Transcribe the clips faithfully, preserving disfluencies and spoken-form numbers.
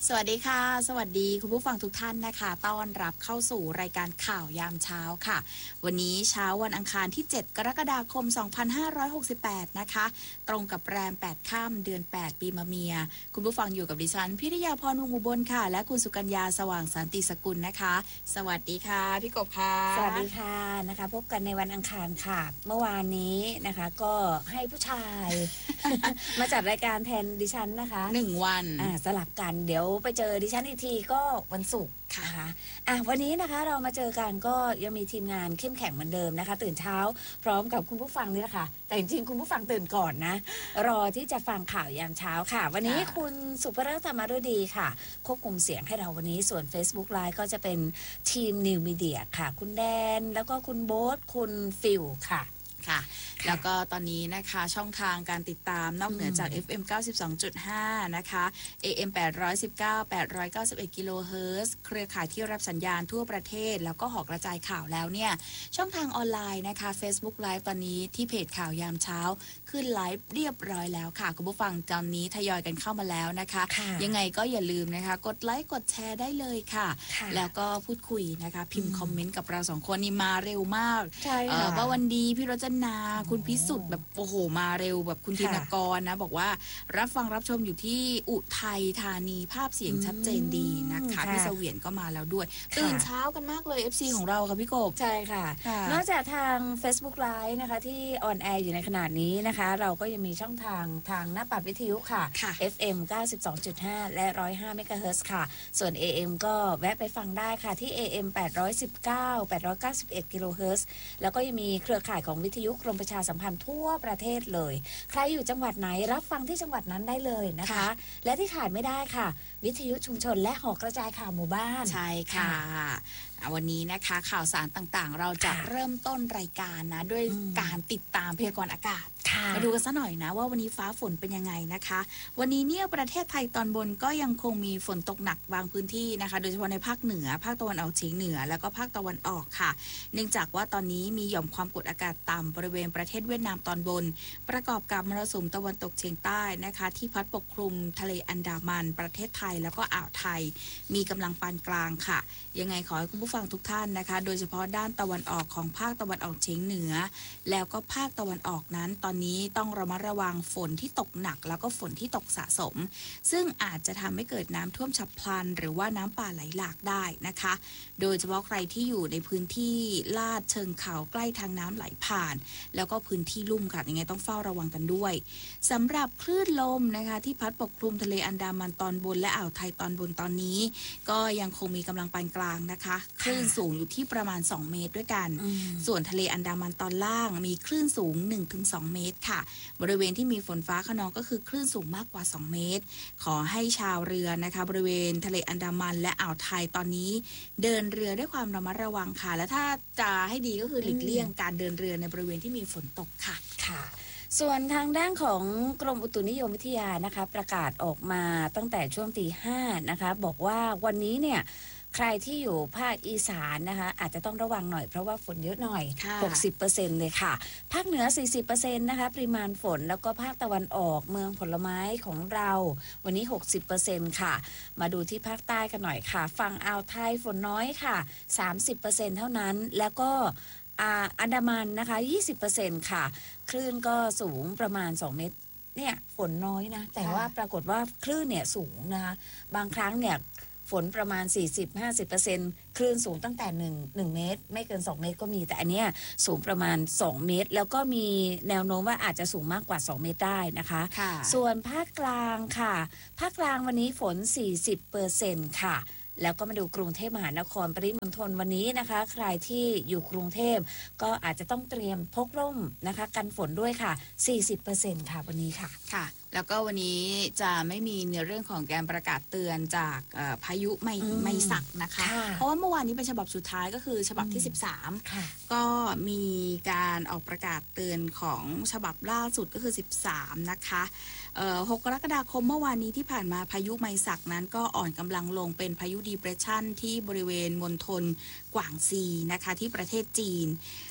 สวัสดีค่ะสวัสดีคุณผู้ฟังทุกท่านนะคะต้อนรับเข้าสู่รายการข่าวยามเช้าค่ะวันนี้เช้าวันอังคารที่เจ็ดกรกฎาคมสองพันห้าร้อยหกสิบแปดนะคะตรงกับแรมแปดค่ำเดือนแปดปีมะเมียคุณผู้ฟังอยู่กับดิฉันพิริยาพรวงศ์อุบลค่ะและคุณสุกัญญาสว่างสันติสกุลนะคะสวัสดีค่ะพี่กบค่ะสวัสดีค่ะนะคะพบกันในวันอังคารค่ะเมื่อวานนี้นะคะก็ให้ผู้ชาย มาจัดรายการแทนดิฉันนะคะหนึ่งวันอ่าสลับกันเดี๋ยวไปเจอดิฉันอีกทีก็วันศุกร์ค่ะอ่ะวันนี้นะคะเรามาเจอกันก็ยังมีทีมงานเข้มแข็งเหมือนเดิมนะคะตื่นเช้าพร้อมกับคุณผู้ฟังนี่แหละค่ะแต่จริงๆคุณผู้ฟังตื่นก่อนนะรอที่จะฟังข่าวยามเช้าค่ะวันนี้คุณสุภเริศธรรมฤดีค่ะควบคุมเสียงให้เราวันนี้ส่วน Facebook Live ก็จะเป็นทีม New Media ค่ะคุณแดนแล้วก็คุณโบ๊ทคุณฟิลค่ะค่ะแล้วก็ตอนนี้นะคะช่องทางการติดตามนอกเหนือจาก เอฟ เอ็ม เก้าสิบสองจุดห้า นะคะ เอ เอ็ม แปดร้อยสิบเก้า แปดร้อยเก้าสิบเอ็ดกิโลเฮิรตซ์เครือข่ายที่รับสัญญาณทั่วประเทศแล้วก็หอกระจายข่าวแล้วเนี่ยช่องทางออนไลน์นะคะ Facebook Live ตอนนี้ที่เพจข่าวยามเช้าขึ้นไลฟ์เรียบร้อยแล้วค่ะคุณผู้ฟังตอนนี้ทยอยกันเข้ามาแล้วนะคะยังไงก็อย่าลืมนะคะกดไลค์กดแชร์ได้เลยค่ะแล้วก็พูดคุยนะคะพิมพ์คอมเมนต์กับเราสองคนนี่มาเร็วมากว่าวันดีพี่รจนาคุณพิสุทธิ์แบบโอ้โหมาเร็วแบบคุณธินกรนะบอกว่ารับฟังรับชมอยู่ที่อุทัยธานีภาพเสียงชัดเจนดีนะคะพี่เสวียนก็มาแล้วด้วยตื่นเช้ากันมากเลย เอฟ ซี ของเราค่ะพี่กบใช่ค่ะนอกจากทาง Facebook Live นะคะที่ออนแอร์อยู่ในขณะนี้นะคะเราก็ยังมีช่องทางทางหน้าปัดวิทยุค่ะ เอฟ เอ็ม เก้าสิบสองจุดห้า และหนึ่งร้อยห้าเมกะเฮิรตซ์ค่ะส่วน เอ เอ็ม ก็แวะไปฟังได้ค่ะที่ เอ เอ็ม แปดร้อยสิบเก้า แปดร้อยเก้าสิบเอ็ดกิโลเฮิรตซ์แล้วก็ยังมีเครือข่ายของวิทยุกรมประชาสัมพันธ์ทั่วประเทศเลยใครอยู่จังหวัดไหนรับฟังที่จังหวัดนั้นได้เลยนะคะและที่ขาดไม่ได้ค่ะวิทยุชุมชนและหอกระจายข่าวหมู่บ้านใช่ค่ะวันนี้นะคะข่าวสารต่างๆเราจะเริ่มต้นรายการนะด้วยการติดตามพยากรณ์อากาศมาดูกันซะหน่อยนะว่าวันนี้ฟ้าฝนเป็นยังไงนะคะวันนี้เนี่ยประเทศไทยตอนบนก็ยังคงมีฝนตกหนักบางพื้นที่นะคะโดยเฉพาะในภาคเหนือภาคตะวันออกเฉียงเหนือแล้วก็ภาคตะวันออกค่ะเนื่องจากว่าตอนนี้มีหย่อมความกดอากาศต่ำบริเวณประเทศเวียดนามตอนบนประกอบกับมรสุมตะวันตกเฉียงใต้นะคะที่พัดปกคลุมทะเลอันดามันประเทศไทยแล้วก็อ่าวไทยมีกำลังปานกลางค่ะยังไงขอให้คุณผู้ฟังทุกท่านนะคะโดยเฉพาะด้านตะวันออกของภาคตะวันออกเฉียงเหนือแล้วก็ภาคตะวันออกนั้นตอนนี้ต้องระมัดระวังฝนที่ตกหนักแล้วก็ฝนที่ตกสะสมซึ่งอาจจะทำให้เกิดน้ำท่วมฉับพลันหรือว่าน้ำป่าไหลหลากได้นะคะโดยเฉพาะใครที่อยู่ในพื้นที่ลาดเชิงเขาใกล้ทางน้ำไหลผ่านแล้วก็พื้นที่ลุ่มค่ะยังไงต้องเฝ้าระวังกันด้วยสำหรับคลื่นลมนะคะที่พัดปกคลุมทะเลอันดามันตอนบนและอ่าวไทยตอนบนตอนนี้ก็ยังคงมีกำลังปานกลางนะคะคลื่นสูงอยู่ที่ประมาณสองเมตรด้วยกันส่วนทะเลอันดามันตอนล่างมีคลื่นสูง หนึ่งถึงสอง เมตรค่ะบริเวณที่มีฝนฟ้าคะนองก็คือคลื่นสูงมากกว่าสองเมตรขอให้ชาวเรือนะคะบริเวณทะเลอันดามันและอ่าวไทยตอนนี้เดินเรือด้วยความระมัดระวังค่ะและถ้าจะให้ดีก็คือหลีกเลี่ยงการเดินเรือในบริเวณที่มีฝนตกค่ะค่ะส่วนทางด้านของกรมอุตุนิยมวิทยานะคะประกาศออกมาตั้งแต่ช่วงตีห้านะคะบอกว่าวันนี้เนี่ยใครที่อยู่ภาคอีสานนะคะอาจจะต้องระวังหน่อยเพราะว่าฝนเยอะหน่อย หกสิบเปอร์เซ็นต์ เลยค่ะภาคเหนือ สี่สิบเปอร์เซ็นต์ นะคะปริมาณฝนแล้วก็ภาคตะวันออกเมืองผลไม้ของเราวันนี้ หกสิบเปอร์เซ็นต์ ค่ะมาดูที่ภาคใต้กันหน่อยค่ะฝั่งอ่าวไทยฝนน้อยค่ะ สามสิบเปอร์เซ็นต์ เท่านั้นแล้วก็อันดามันนะคะ ยี่สิบเปอร์เซ็นต์ ค่ะคลื่นก็สูงประมาณสองเมตรเนี่ยฝนน้อยนะแต่ว่าปรากฏว่าคลื่นเนี่ยสูงนะคะบางครั้งเนี่ยฝนประมาณ สี่สิบถึงห้าสิบเปอร์เซ็นต์ คลื่นสูงตั้งแต่หนึ่ง หนึ่งเมตรไม่เกินสองเมตรก็มีแต่อันเนี้ยสูงประมาณสองเมตรแล้วก็มีแนวโน้มว่าอาจจะสูงมากกว่าสองเมตรได้นะคะส่วนภาคกลางค่ะภาคกลางวันนี้ฝน สี่สิบเปอร์เซ็นต์ ค่ะแล้วก็มาดูกรุงเทพมหานครปริมณฑลวันนี้นะคะใครที่อยู่กรุงเทพก็อาจจะต้องเตรียมพกร่มนะคะกันฝนด้วยค่ะ สี่สิบเปอร์เซ็นต์ ค่ะวันนี้ค่ะค่ะแล้วก็วันนี้จะไม่มีในเรื่องของการประกาศเตือนจากพายุไม่ไม่สักนะคะเพราะว่าเมื่อวานนี้เป็นฉบับสุดท้ายก็คือฉบับที่สิบสามก็มีการออกประกาศเตือนของฉบับล่าสุดก็คือสิบสามนะคะหกกรกฎาคมเมื่อวานนี้ที่ผ่านมาพายุไมสักนั้นก็อ่อนกำลังลงเป็นพายุดีเพรสชันที่บริเวณมณฑลกวางซีนะคะที่ประเทศจีน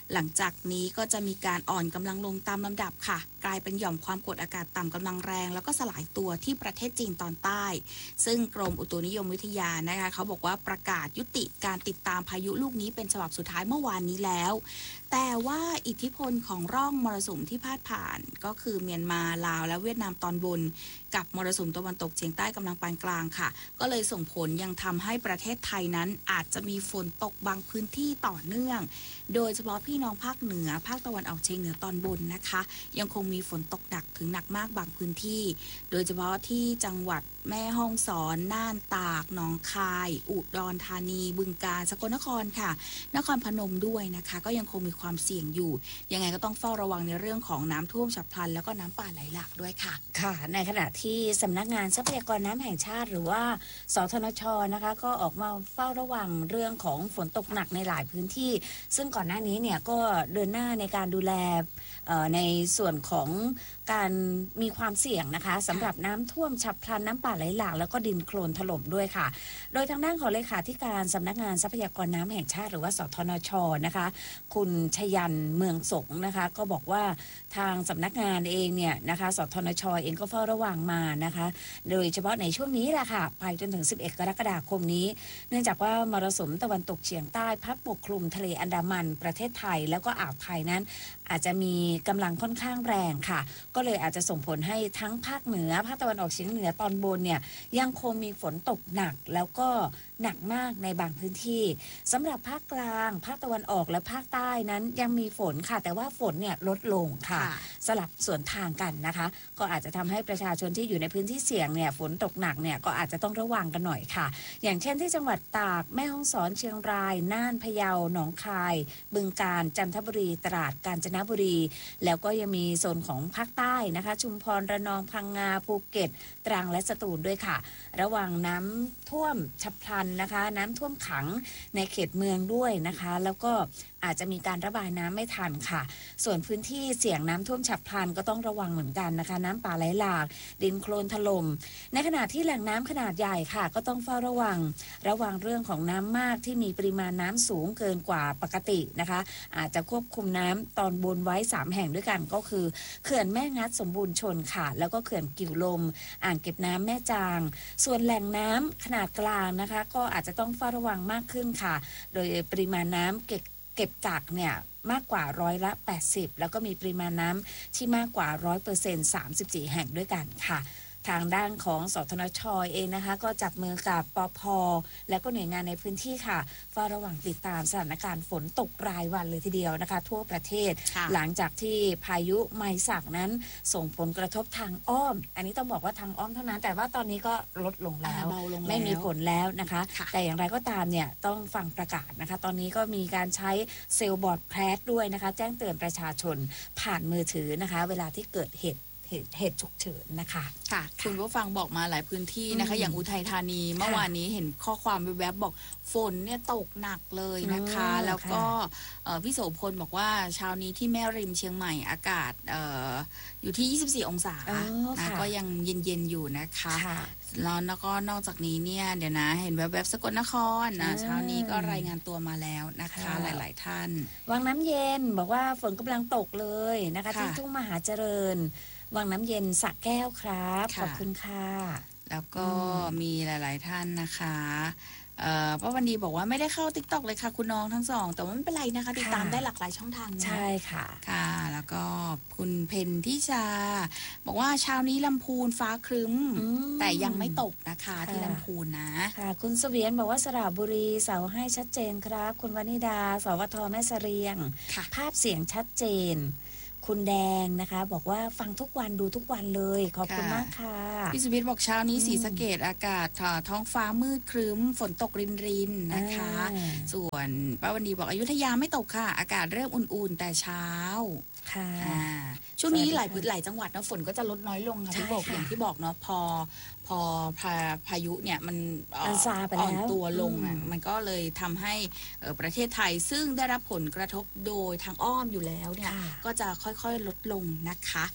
หลังจากนี้ก็จะมีการอ่อนกำลังลงตามลำดับค่ะกลายเป็นหย่อมความกดอากาศต่ำกำลังแรงแล้วก็สลายตัวที่ประเทศจีนตอนใต้ซึ่งกรมอุตุนิยมวิทยานะคะเขาบอกว่าประกาศยุติการติดตามพายุลูกนี้เป็นฉบับสุดท้ายเมื่อวานนี้แล้วแต่ว่าอิทธิพลของร่องมรสุมที่พาดผ่านก็คือเมียนมาลาวและเวียดนามตอนบนกับมรสุมตะวันตกเฉียงใต้กำลังปานกลางค่ะก็เลยส่งผลยังทำให้ประเทศไทยนั้นอาจจะมีฝนตกบางพื้นที่ต่อเนื่องโดยเฉพาะพี่น้องภาคเหนือภาคตะวันออกเฉียงเหนือตอนบนนะคะยังคงมีฝนตกหนักถึงหนักมากบางพื้นที่โดยเฉพาะที่จังหวัดแม่ฮ่องสอนน่านตากหนองคายอุดรธานีบึงกาฬสกลนครค่ะนครพนมด้วยนะคะก็ยังคงมีความเสี่ยงอยู่ยังไงก็ต้องเฝ้าระวังในเรื่องของน้ำท่วมฉับพลันแล้วก็น้ำป่าไหลหลากด้วยค่ะค่ะในขณะที่สำนักงานทรัพยากรน้ำแห่งชาติหรือว่าสทนชนะคะก็ออกมาเฝ้าระวังเรื่องของฝนตกหนักในหลายพื้นที่ซึ่งก่อนหน้านี้เนี่ยก็เดินหน้าในการดูแลในส่วนของการมีความเสี่ยงนะคะสำหรับน้ำท่วมฉับพลันน้ำป่าไหลหลากแล้วก็ดินโคลนถล่มด้วยค่ะโดยทางด้านของเลขาธิการสำนักงานทรัพยากรน้ำแห่งชาติหรือว่าสทนชนะคะคุณชยันเมืองสงนะคะก็บอกว่าทางสำนักงานเองเนี่ยนะคะสทนชเองก็เฝ้าระวังมานะคะโดยเฉพาะในช่วงนี้แหละค่ะไปจนถึงสิบเอ็ดกรกฎาคมนี้เนื่องจากว่ามรสุมตะวันตกเฉียงใต้พัดปกคลุมทะเลอันดามันประเทศไทยแล้วก็อ่าวไทยนั้นอาจจะมีกำลังค่อนข้างแรงค่ะก็เลยอาจจะส่งผลให้ทั้งภาคเหนือภาคตะวันออกเฉียงเหนือตอนบนเนี่ยยังคงมีฝนตกหนักแล้วก็หนักมากในบางพื้นที่สำหรับภาคกลางภาคตะวันออกและภาคใต้นั้นยังมีฝนค่ะแต่ว่าฝนเนี่ยลดลงค่ะสลับสวนทางกันนะคะก็อาจจะทำให้ประชาชนที่อยู่ในพื้นที่เสี่ยงเนี่ยฝนตกหนักเนี่ยก็อาจจะต้องระวังกันหน่อยค่ะอย่างเช่นที่จังหวัดตากแม่ฮ่องสอนเชียงรายน่านพะเยาหนองคายบึงกาฬจันทบุรีตราดกาญจนบุรีแล้วก็ยังมีโซนของภาคใต้นะคะชุมพรระนองพังงาภูเก็ตตรังและสตูลด้วยค่ะระวังน้ำท่วมฉับพลันนะคะน้ำท่วมขังในเขตเมืองด้วยนะคะแล้วก็อาจจะมีการระบายน้ำไม่ทันค่ะส่วนพื้นที่เสี่ยงน้ำท่วมฉับพลันก็ต้องระวังเหมือนกันนะคะน้ำป่าไหลหลากดินโคลนถล่มในขณะที่แหล่งน้ำขนาดใหญ่ค่ะก็ต้องเฝ้าระวังระวังเรื่องของน้ำมากที่มีปริมาณน้ำสูงเกินกว่าปกตินะคะอาจจะควบคุมน้ำตอนบนไว้สามแห่งด้วยกันก็คือเขื่อนแม่งัดสมบูรณ์ชนค่ะแล้วก็เขื่อนกิ่วลมอ่างเก็บน้ำแม่จางส่วนแหล่งน้ำขนาดกลางนะคะก็อาจจะต้องเฝ้าระวังมากขึ้นค่ะโดยปริมาณน้ำเก็บเก็บกักเนี่ยมากกว่าร้อยละแปดสิบแล้วก็มีปริมาณน้ำที่มากกว่า ร้อยเปอร์เซ็นต์ สามสิบสี่ แห่งด้วยกันค่ะทางด้านของสทนชเองนะคะก็จับมือกับปภ.และก็หน่วยงานในพื้นที่ค่ะเฝ้าระวังติดตามสถานการณ์ฝนตกรายวันเลยทีเดียวนะคะทั่วประเทศหลังจากที่พายุไมศักนั้นส่งผลกระทบทางอ้อมอันนี้ต้องบอกว่าทางอ้อมเท่านั้นแต่ว่าตอนนี้ก็ลดลงแล้วไม่มีผลแล้วนะคะแต่อย่างไรก็ตามเนี่ยต้องฟังประกาศนะคะตอนนี้ก็มีการใช้เซลล์บอร์ดแพลสด้วยนะคะแจ้งเตือนประชาชนผ่านมือถือนะคะเวลาที่เกิดเหตุเหตุฉุกเฉินนะคะค่ะคุณผู้ฟังบอกมาหลายพื้นที่นะคะอย่างอุทัยธานีเมื่อวานนี้เห็นข้อความแวบๆบอกฝนเนี่ยตกหนักเลยนะคะแล้วก็พี่โสพลบอกว่าเช้านี้ที่แม่ริมเชียงใหม่อากาศ อ, ออยู่ที่ยี่สิบสี่องศานะก็ยังเย็นๆอยู่นะคะแล้วก็นอกจากนี้เนี่ยเดี๋ยวนะเห็นแวบๆสกลนครนะเช้านี้ก็รายงานตัวมาแล้วนะคะหลายๆท่านวังน้ำเย็นบอกว่าฝนกำลังตกเลยนะคะที่ทุ่งมหาเจริญวังน้ำเย็นสระแก้วครับขอบคุณค่ะแล้วก็มีหลายๆท่านนะคะป้าวันดีบอกว่าไม่ได้เข้า ติ๊กต็อก เลยค่ะคุณน้องทั้งสองแต่ว่าไม่เป็นไรนะคะติดตามได้หลากหลายช่องทางใช่ค่ะค่ะแล้วก็คุณเพนทิชาบอกว่าเช้านี้ลำพูนฟ้าครึ้มแต่ยังไม่ตกนะคะที่ลำพูนนะค่ะคุณเสวียนบอกว่าสระบุรีเสาให้ชัดเจนครับคุณวนิดาสวทแม่เสรียงภาพเสียงชัดเจนคุณแดงนะคะบอกว่าฟังทุกวันดูทุกวันเลยขอบคุณมากค่ะพี่สุวิทย์บอกเช้านี้ศรีสะเกษอากาศท้องฟ้ามืดครึ้มฝนตกรินรินนะคะส่วนป้าวันดีบอกอยุธยาไม่ตกค่ะอากาศเริ่มอุ่นๆแต่เช้าค่ะช่วงนี้หลายพื้นหลายจังหวัดนะฝนก็จะลดน้อยลงค่ะพี่บอกอย่างที่บอกเนาะพอพอพาพายุเนี่ยมันอ่อนตัวลงอ่ะมันก็เลยทำให้ประเทศไทยซึ่งได้รับผลกระทบโดยทางอ้อมอยู่แล้วเนี่ยก็จะค่อยๆลดลงนะคะ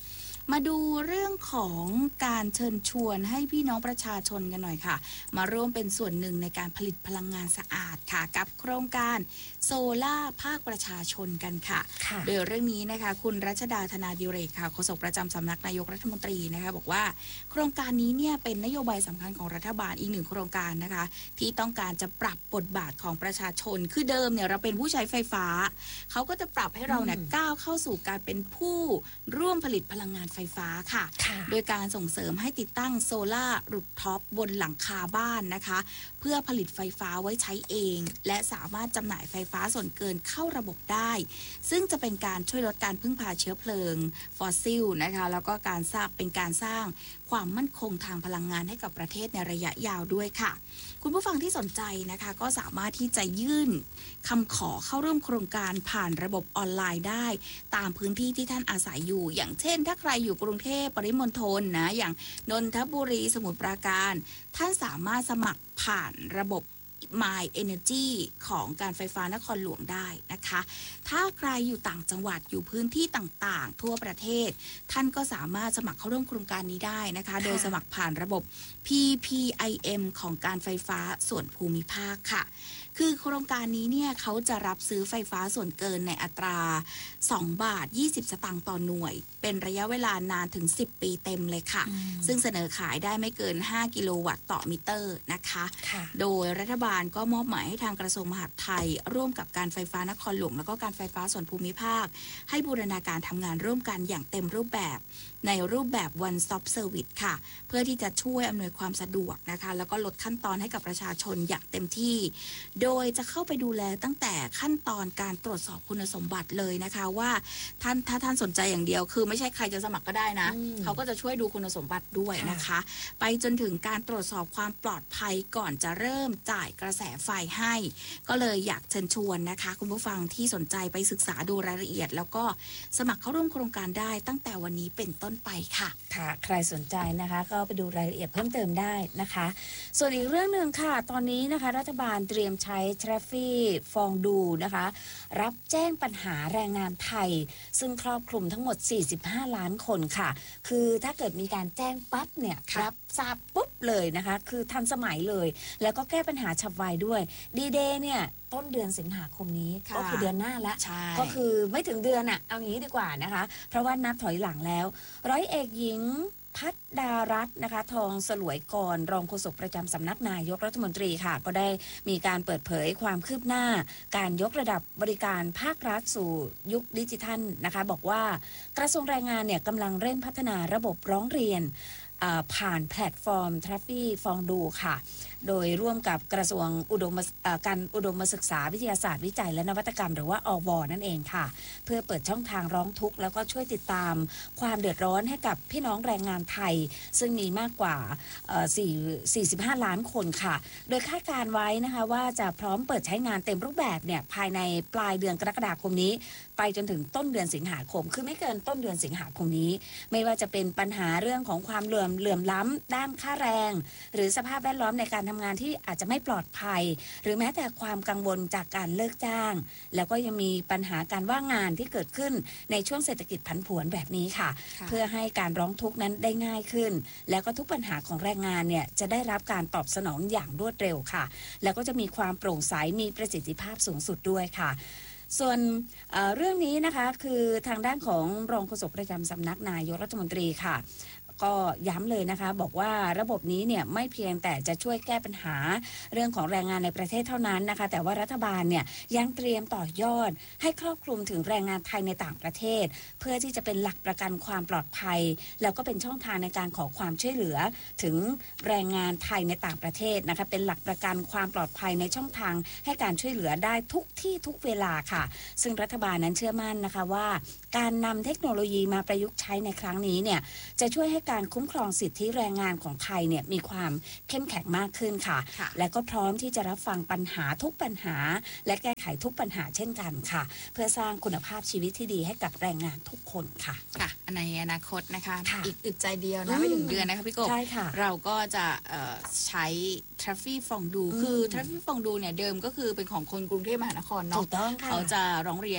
มาดูเรื่องของการเชิญชวนให้พี่น้องประชาชนกันหน่อยค่ะมาร่วมเป็นส่วนหนึ่งในการผลิตพลังงานสะอาดค่ะกับโครงการโซล่าภาคประชาชนกันค่ะโดยเรื่องนี้นะคะคุณรัชดาธนาดิเรกค่ะโฆษกประจำสำนักนายกรัฐมนตรีนะคะบอกว่าโครงการนี้เนี่ยเป็นนโยบายสำคัญของรัฐบาลอีกหนึ่งโครงการนะคะที่ต้องการจะปรับบทบาทของประชาชนคือเดิมเนี่ยเราเป็นผู้ใช้ไฟฟ้าเขาก็จะปรับให้เราเนี่ยก้าวเข้าสู่การเป็นผู้ร่วมผลิตพลังงานไฟฟ้าค่ะโดยการส่งเสริมให้ติดตั้งโซล่ารูฟท็อปบนหลังคาบ้านนะคะเพื่อผลิตไฟฟ้าไว้ใช้เองและสามารถจำหน่ายไฟฟ้าส่วนเกินเข้าระบบได้ซึ่งจะเป็นการช่วยลดการพึ่งพาเชื้อเพลิงฟอสซิลนะคะแล้วก็การสร้างเป็นการสร้างความมั่นคงทางพลังงานให้กับประเทศในระยะยาวด้วยค่ะคุณผู้ฟังที่สนใจนะคะก็สามารถที่จะยื่นคำขอเข้าร่วมโครงการผ่านระบบออนไลน์ได้ตามพื้นที่ที่ท่านอาศัยอยู่อย่างเช่นถ้าใครอยู่กรุงเทพปริมณฑลนะอย่างนนทบุรีสมุทรปราการท่านสามารถสมัครผ่านระบบ My Energy ของการไฟฟ้านครหลวงได้นะคะถ้าใครอยู่ต่างจังหวัดอยู่พื้นที่ต่างๆทั่วประเทศท่านก็สามารถสมัครเข้าร่วมโครงการนี้ได้นะคะโดยสมัครผ่านระบบ พี พี ไอ เอ็ม ของการไฟฟ้าส่วนภูมิภาคค่ะคือโครงการนี้เนี่ยเขาจะรับซื้อไฟฟ้าส่วนเกินในอัตราสองบาทยี่สิบสตางค์ต่อหน่วยเป็นระยะเวลานานถึงสิบปีเต็มเลยค่ะซึ่งเสนอขายได้ไม่เกินห้ากิโลวัตต์ต่อมิเตอร์นะคะโดยรัฐบาลก็มอบหมายให้ทางกระทรวงมหาดไทยร่วมกับการไฟฟ้านครหลวงแล้วก็การไฟฟ้าส่วนภูมิภาคให้บูรณาการทำงานร่วมกันอย่างเต็มรูปแบบในรูปแบบ one stop service ค่ะเพื่อที่จะช่วยอำนวยความสะดวกนะคะแล้วก็ลดขั้นตอนให้กับประชาชนอย่างเต็มที่โดยจะเข้าไปดูแลตั้งแต่ขั้นตอนการตรวจสอบคุณสมบัติเลยนะคะว่าท่านถ้าท่านสนใจอย่างเดียวคือไม่ใช่ใครจะสมัครก็ได้นะเขาก็จะช่วยดูคุณสมบัติด้วยนะคะไปจนถึงการตรวจสอบความปลอดภัยก่อนจะเริ่มจ่ายกระแสไฟให้ก็เลยอยากเชิญชวนนะคะคุณผู้ฟังที่สนใจไปศึกษาดูรายละเอียดแล้วก็สมัครเข้าร่วมโครงการได้ตั้งแต่วันนี้เป็นต้นไปค่ะค่ะใครสนใจนะคะก็ไปดูรายละเอียดเพิ่มเติมได้นะคะส่วนอีกเรื่องหนึ่งค่ะตอนนี้นะคะรัฐบาลเตรียมใช้ทราฟฟี่ฟองดูนะคะรับแจ้งปัญหาแรงงานไทยซึ่งครอบคลุมทั้งหมดสี่สิบห้าล้านคนค่ะคือถ้าเกิดมีการแจ้งปั๊บเนี่ยรับทราบปุ๊บเลยนะคะคือทันสมัยเลยแล้วก็แก้ปัญหาฉับไวด้วยดีเดย์เนี่ยต้นเดือนสิงหาคมนี้ก็คือเดือนหน้าแล้วก็คือไม่ถึงเดือนอ่ะเอางี้ดีกว่านะคะเพราะว่านับถอยหลังแล้วร้อยเอกหญิงพัฒดารัตน์นะคะทองสลวยกรรองโฆษกประจำสำนักนายกรัฐมนตรีค่ะก็ได้มีการเปิดเผยความคืบหน้าการยกระดับบริการภาครัฐสู่ยุคดิจิทัลนะคะบอกว่ากระทรวงแรงงานเนี่ยกำลังเร่งพัฒนาระบบร้องเรียนผ่านแพลตฟอร์มทราฟฟี่ฟองดูค่ะโดยร่วมกับกระทรวงอุดมการอุดมศึกษาวิทยาศาสตร์วิจัยและนวัตกรรมหรือว่าอวนั่นเองค่ะเพื่อเปิดช่องทางร้องทุกข์แล้วก็ช่วยติดตามความเดือดร้อนให้กับพี่น้องแรงงานไทยซึ่งมีมากกว่าสี่สิบห้าล้านคนค่ะโดยคาดการไว้นะคะว่าจะพร้อมเปิดใช้งานเต็มรูปแบบเนี่ยภายในปลายเดือนกรกฎาคมนี้ไปจนถึงต้นเดือนสิงหาคมคือไม่เกินต้นเดือนสิงหาคมนี้ไม่ว่าจะเป็นปัญหาเรื่องของความเหลื่อมเหลื่อมล้ำด้านค่าแรงหรือสภาพแวดล้อมในการทำงานที่อาจจะไม่ปลอดภัยหรือแม้แต่ความกังวลจากการเลิกจ้างแล้วก็ยังมีปัญหาการว่างงานที่เกิดขึ้นในช่วงเศรษฐกิจผันผวนแบบนี้ค่ะเพื่อให้การร้องทุกข์นั้นได้ง่ายขึ้นแล้วก็ทุกปัญหาของแรงงานเนี่ยจะได้รับการตอบสนองอย่างรวดเร็วค่ะแล้วก็จะมีความโปร่งใสมีประสิทธิภาพสูงสุดด้วยค่ะส่วนเอ่อเรื่องนี้นะคะคือทางด้านของรองโฆษกประจำสำนักนายกรัฐมนตรีค่ะก็ย้ำเลยนะคะบอกว่าระบบนี้เนี่ยไม่เพียงแต่จะช่วยแก้ปัญหาเรื่องของแรงงานในประเทศเท่านั้นนะคะแต่ว่ารัฐบาลเนี่ยยังเตรียมต่อยอดให้ครอบคลุมถึงแรงงานไทยในต่างประเทศเพื่อที่จะเป็นหลักประกันความปลอดภัยแล้วก็เป็นช่องทางในการขอความช่วยเหลือถึงแรงงานไทยในต่างประเทศนะคะเป็นหลักประกันความปลอดภัยในช่องทางให้การช่วยเหลือได้ทุกที่ทุกเวลาค่ะซึ่งรัฐบาลนั้นเชื่อมั่นนะคะว่าการนำเทคโนโลยีมาประยุกต์ใช้ในครั้งนี้เนี่ยจะช่วยให้การคุ้มครองสิทธิแรงงานของไทยเนี่ยมีความเข้มแข็งมากขึ้นค่ะและก็พร้อมที่จะรับฟังปัญหาทุกปัญหาและแก้ไขทุกปัญหาเช่นกันค่ะเพื่อสร้างคุณภาพชีวิตที่ดีให้กับแรงงานทุกคนค่ะค่ะในอนาคตนะคะอีกอึดใจเดียวนะไม่ถึงเดือนนะคะพี่กบเราก็จะใช้ทราฟฟี่ฟองดูคือทราฟฟี่ฟองดูเนี่ยเดิมก็คือเป็นของคนกรุงเทพมหานครเนาะเขาจะร้องเรียน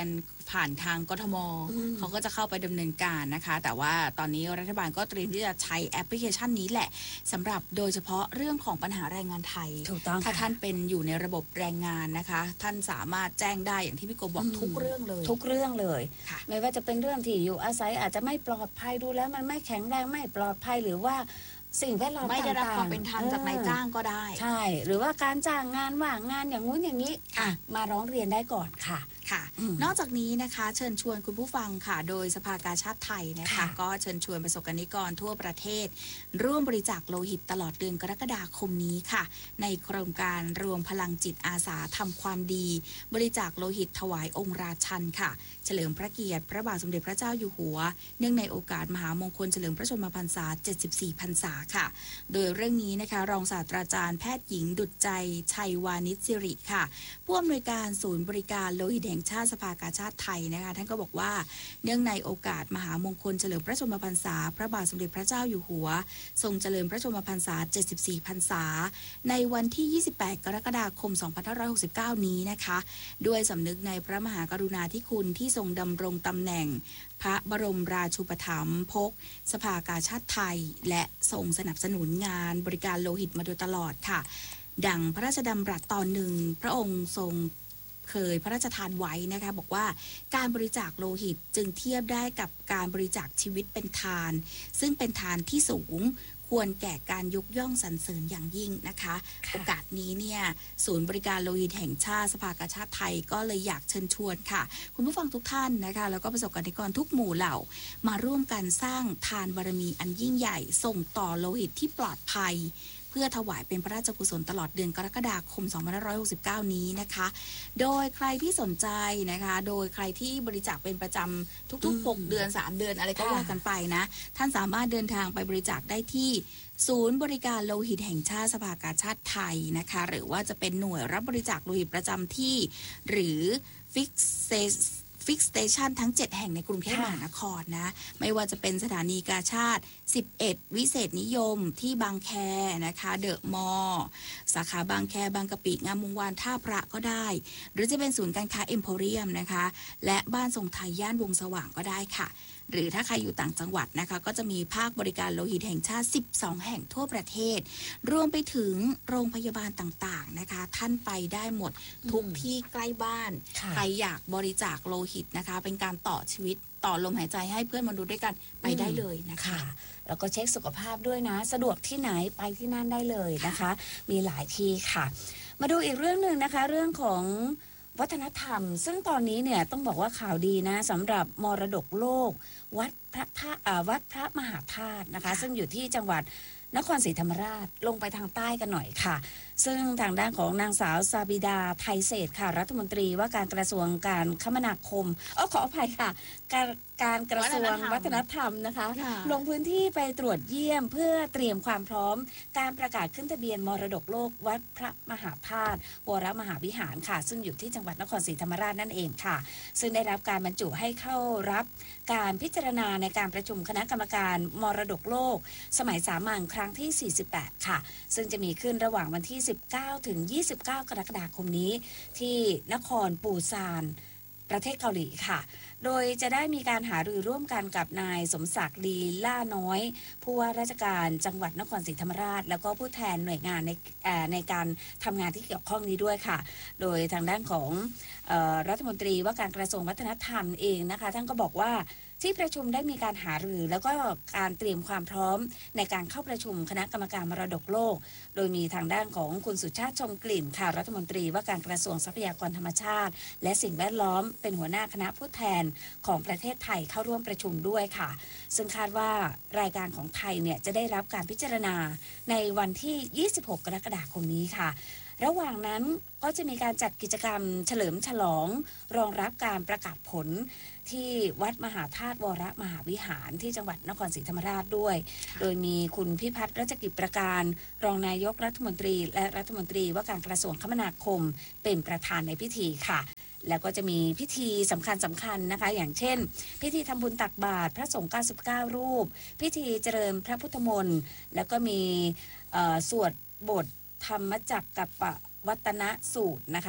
ผ่านทางกทมเขาก็จะเข้าไปดำเนินการนะคะแต่ว่าตอนนี้รัฐบาลก็เตรียมที่จะใช้แอปพลิเคชันนี้แหละสำหรับโดยเฉพาะเรื่องของปัญหาแรงงานไทยถูกต้องถ้าท่านเป็นอยู่ในระบบแรงงานนะคะท่านสามารถแจ้งได้อย่างที่พี่โกบอกทุกเรื่องเลยทุกเรื่องเลยไม่ว่าจะเป็นเรื่องที่อยู่อาศัยอาจจะไม่ปลอดภัยดูแล้วมันไม่แข็งแรงไม่ปลอดภัยหรือว่าสิ่งแวดล้อมไม่ได้รับความเป็นธรรมจากนายจ้างก็ได้ใช่หรือว่าการจ้างงานว่างงานอย่างงู้นอย่างนี้อ่ะมาร้องเรียนได้ก่อนค่ะค่ะนอกจากนี้นะคะเชิญชวนคุณผู้ฟังค่ะโดยสภากาชาดไทยนะคะก็เชิญชวนประสบกนิกรทั่วประเทศร่วมบริจาคโลหิตตลอดเดือนกรกฎาคมนี้ค่ะในโครงการรวมพลังจิตอาสาทำความดีบริจาคโลหิตถวายองค์ราชันค่ะเฉลิมพระเกียรติพระบาทสมเด็จพระเจ้าอยู่หัวเนื่องในโอกาสมหามงคลเฉลิมพระชนมพรรษาเจ็ดสิบสี่พรรษาค่ะโดยเรื่องนี้นะคะรองศาสตราจารย์แพทย์หญิงดุจใจชัยวานิชสิริค่ะผู้อำนวยการศูนย์บริการโลหิตแห่งชาติสภากาชาดไทยนะคะท่านก็บอกว่าเนื่องในโอกาสมหามงคลเฉลิมพระชนมพรรษาพระบาทสมเด็จพระเจ้าอยู่หัวทรงเจริญพระชนมพรรษาเจ็ดสิบสี่พรรษาในวันที่ยี่สิบแปดกรกฎาคมสองพันห้าร้อยหกสิบเก้านี้นะคะด้วยสำนึกในพระมหากรุณาธิคุณที่ทรงดำรงตำแหน่งพระบรมราชูปถัมภ์พกสภากาชาดไทยและทรงสนับสนุนงานบริการโลหิตมาโดยตลอดค่ะดังพระราชดำรัสตอนหนึ่งพระองค์ทรงเคยพระราชทานไว้นะคะบอกว่าการบริจาคโลหิตจึงเทียบได้กับการบริจาคชีวิตเป็นทานซึ่งเป็นทานที่สูงควรแก่การยกย่องสรรเสริญอย่างยิ่งนะคะโอกาสนี้เนี่ยศูนย์บริการโลหิตแห่งชาติสภากาชาดไทยก็เลยอยากเชิญชวนค่ะคุณผู้ฟังทุกท่านนะคะแล้วก็ประสบกนิกรทุกหมู่เหล่ามาร่วมกันสร้างทานบารมีอันยิ่งใหญ่ส่งต่อโลหิตที่ปลอดภัยเพื่อถวายเป็นพระราชกุศลตลอดเดือนกรกฎาคมสองพันห้าร้อยหกสิบเก้านี้นะคะโดยใครที่สนใจนะคะโดยใครที่บริจาคเป็นประจำทุกๆหกเดือนสามเดือนอะไรก็ว่ากันไปนะท่านสามารถเดินทางไปบริจาคได้ที่ศูนย์บริการโลหิตแห่งชาติสภากาชาดไทยนะคะหรือว่าจะเป็นหน่วยรับบริจาคโลหิตประจำที่หรือฟิกเซฟิกสเตชันทั้งเจ็ดแห่งในกรุงเทพมหานครนะไม่ว่าจะเป็นสถานีกาชาดสิบเอ็ดวิเศษนิยมที่บางแคนะคะเดอะมอลล์สาขาบางแคบางกะปิงามวงวานท่าพระก็ได้หรือจะเป็นศูนย์การค้าเอ็มโพเรียมนะคะและบ้านทรงไทยย่านวงสว่างก็ได้ค่ะหรือถ้าใครอยู่ต่างจังหวัดนะคะก็จะมีภาคบริการโลหิตแห่งชาติสิบสองแห่งทั่วประเทศรวมไปถึงโรงพยาบาลต่างๆนะคะท่านไปได้หมดทุกที่ใกล้บ้านใครอยากบริจาคโลหิตนะคะเป็นการต่อชีวิตต่อลมหายใจให้เพื่อนมนุษย์ด้วยกันไปได้เลยนะคะแล้วก็เช็คสุขภาพด้วยนะสะดวกที่ไหนไปที่นั่นได้เลยนะคะมีหลายที่ค่ะมาดูอีกเรื่องหนึ่งนะคะเรื่องของวัฒนธรรมซึ่งตอนนี้เนี่ยต้องบอกว่าข่าวดีนะสำหรับมรดกโลกวัดพระธาตุวัดพระมหาธาตุนะคะซึ่งอยู่ที่จังหวัดนครศรีธรรมราชลงไปทางใต้กันหน่อยค่ะซึ่งทางด้านของนางสาวซาบิดาไทยเศรษฐ์ค่ะรัฐมนตรีว่าการกระทรวงการคมนาคมเออขออภัยค่ะการการกระทรวงวัฒนธรรมนะคะลงพื้นที่ไปตรวจเยี่ยมเพื่อเตรียมความพร้อมการประกาศขึ้นทะเบียนมรดกโลกวัดพระมหาธาตุวรมหาวิหารค่ะซึ่งอยู่ที่จังหวัดนครศรีธรรมราชนั่นเองค่ะซึ่งได้รับการบรรจุให้เข้ารับการพิจารณาในการประชุมคณะกรรมการมรดกโลกสมัยสามัญครั้งที่สี่สิบแปดค่ะซึ่งจะมีขึ้นระหว่างวันที่สิบเก้าถึงยี่สิบเก้ากรกฎาคมนี้ที่นครปูซานประเทศเกาหลีค่ะโดยจะได้มีการหารือร่วมกันกับนายสมศักดิ์ลีล่าน้อยผู้ว่าราชการจังหวัดนครศรีธรรมราชแล้วก็ผู้แทนหน่วยงานในในการทำงานที่เกี่ยวข้องนี้ด้วยค่ะโดยทางด้านของเอ่อรัฐมนตรีว่าการกระทรวงวัฒนธรรมเองนะคะท่านก็บอกว่าที่ประชุมได้มีการหารือแล้วก็การเตรียมความพร้อมในการเข้าประชุมคณะกรรมการมรดกโลกโดยมีทางด้านของคุณสุชาติชมกลิ่นค่ะรัฐมนตรีว่าการกระทรวงทรัพยากรธรรมชาติและสิ่งแวดล้อมเป็นหัวหน้าคณะผู้แทนของประเทศไทยเข้าร่วมประชุมด้วยค่ะซึ่งคาดว่ารายการของไทยเนี่ยจะได้รับการพิจารณาในวันที่ยี่สิบหกกรกฎาคมนี้ค่ะระหว่างนั้นก็จะมีการจัดกิจกรรมเฉลิมฉลองรองรับการประกาศผลที่วัดมหาธาตุวรมหาวิหารที่จังหวัดนครศรีธรรมราชด้วยโดยมีคุณพิพัฒน์รัชกิจประการรองนายกรัฐมนตรีและรัฐมนตรีว่าการกระทรวงคมนาคมเป็นประธานในพิธีค่ะแล้วก็จะมีพิธีสำคัญสำคัญนะคะอย่างเช่นพิธีทำบุญตักบาตรพระสงฆ์เก้าสิบเก้ารูปพิธีเจริญพระพุทธมนต์แล้วก็มีสวดบทธรรมจักรกับวัตนสูตรนะคะ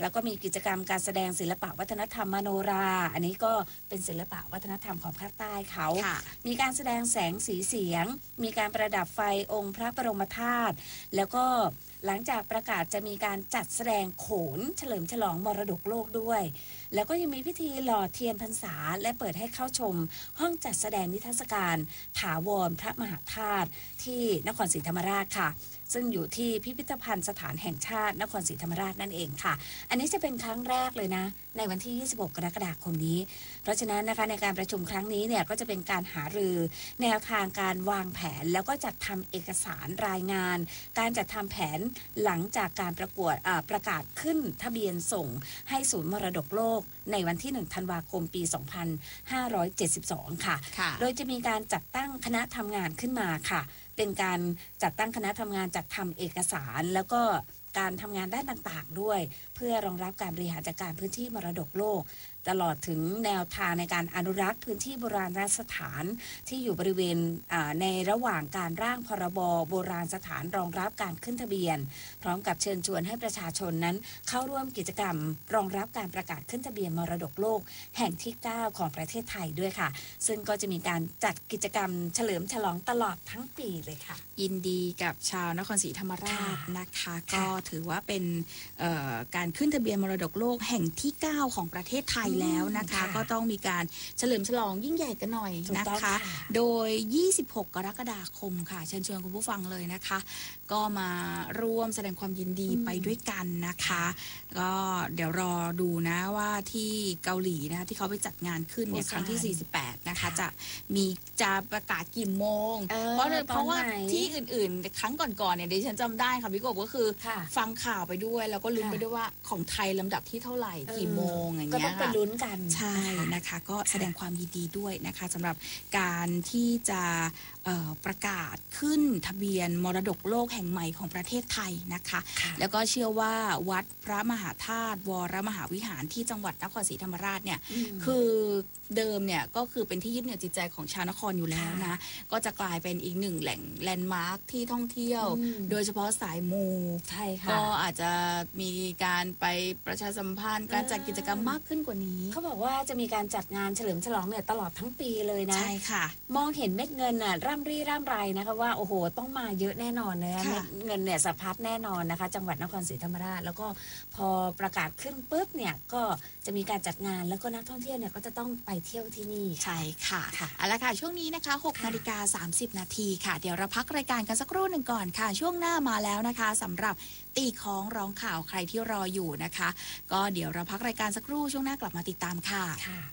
แล้วก็มีกิจกรรมการแสดงศิลปะวัฒนธรรมมโนรา อันนี้ก็เป็นศิลปะวัฒนธรรมของภาคใต้เขามีการแสดงแสงสีเสียงมีการประดับไฟองค์พระบรมธาตุแล้วก็หลังจากประกาศจะมีการจัดแสดงโขนเฉลิมฉลองมรดกโลกด้วยแล้วก็ยังมีพิธีหล่อเทียนพรรษาและเปิดให้เข้าชมห้องจัดแสดงนิทรรศการถาวรพระมหาธาตุที่นครศรีธรรมราชค่ะซึ่งอยู่ที่พิพิธภัณฑ์สถานแห่งชาตินครศรีธรรมราชนั่นเองค่ะอันนี้จะเป็นครั้งแรกเลยนะในวันที่ยี่สิบหกกรกฎาคมนี้เพราะฉะนั้นนะคะในการประชุมครั้งนี้เนี่ยก็จะเป็นการหารือแนวทางการวางแผนแล้วก็จัดทำเอกสารรายงานการจัดทำแผนหลังจากการประกวดประกาศขึ้นทะเบียนส่งให้ศูนย์มรดกโลกในวันที่หนึ่งธันวาคมปีสองพันห้าร้อยเจ็ดสิบสองค่ะโดยจะมีการจัดตั้งคณะทำงานขึ้นมาค่ะเป็นการจัดตั้งคณะทำงานจัดทำเอกสารแล้วก็การทำงานด้านต่างๆด้วยเพื่อรองรับการบริหารจัดการพื้นที่มรดกโลกตลอดถึงแนวทางในการอนุรักษ์พื้นที่โบราณสถานที่อยู่บริเวณในระหว่างการร่างพรบโบราณสถานรองรับการขึ้นทะเบียนพร้อมกับเชิญชวนให้ประชาชนนั้นเข้าร่วมกิจกรรมรองรับการประกาศขึ้นทะเบียนมรดกโลกแห่งที่เก้าของประเทศไทยด้วยค่ะซึ่งก็จะมีการจัดกิจกรรมเฉลิมฉลองตลอดทั้งปีเลยค่ะยินดีกับชาวนครศรีธรรมราชนะคะก็ถือว่าเป็นการขึ้นทะเบียนมรดกโลกแห่งที่เก้าของประเทศไทยแล้วนะคะก็ต้องมีการเฉลิมฉลองยิ่งใหญ่กันหน่อยนะคะโดยยี่สิบหกกรกฎาคมค่ะเชิญชวนคุณผู้ฟังเลยนะคะก็มาร่วมแสดงความยินดีไปด้วยกันนะคะก็เดี๋ยวรอดูนะว่าที่เกาหลีนะคะที่เขาไปจัดงานขึ้นเนี่ยครั้งที่สี่สิบแปดนะคะจะมีจะประกาศกี่โมงเพราะเพราะว่าที่อื่นๆครั้งก่อนๆเนี่ยดิฉันจำได้ค่ะพี่กบก็คือฟังข่าวไปด้วยแล้วก็ลุ้นไปด้วยว่าของไทยลำดับที่เท่าไหร่กี่โมงอย่างเงี้ยก็ต้องไปลุ้นกันใช่นะคะก็แสดงความยินดีด้วยนะคะสำหรับการที่จะประกาศขึ้นทะเบียนมรดกโลกแห่งใหม่ของประเทศไทยนะคะแล้วก็เชื่อว่าวัดพระมหาธาตุวรมหาวิหารที่จังหวัดนครศรีธรรมราชเนี่ยคือเดิมเนี่ยก็คือเป็นที่ยึดเหนี่ยวจิตใจของชาวนครอยู่แล้วนะก็จะกลายเป็นอีกหนึ่งแหล่งแลนด์มาร์คที่ท่องเที่ยวโดยเฉพาะสายมูก็อาจจะมีการไปประชาสัมพันธ์การจัดกิจกรรมมากขึ้นกว่านี้เขาบอกว่าจะมีการจัดงานเฉลิมฉลองเนี่ยตลอดทั้งปีเลยนะใช่ค่ะมองเห็นเม็ดเงินน่ะร่ำรี่ร่ำไรนะคะว่าโอ้โหต้องมาเยอะแน่นอนเลยเม็ดเงินเนี่ยสะพัดแน่นอนนะคะจังหวัดนครศรีธรรมราชแล้วก็พอประกาศขึ้นปุ๊บเนี่ยก็จะมีการจัดงานแล้วก็นักท่องเที่ยวเนี่ยก็จะต้องไปเที่ยวที่นี่ใช่ค่ะเอาละค่ะช่วงนี้นะคะหกนาฬิกาสามสิบนาทีค่ะเดี๋ยวเราพักรายการกันสักครู่หนึ่งก่อนค่ะช่วงหน้ามาแล้วนะคะสำหรับตีค้องร้องข่าวใครที่รออยู่นะคะก็เดี๋ยวเราพักรายการสักครู่ช่วงหน้ากลับมาติดตามค่ะ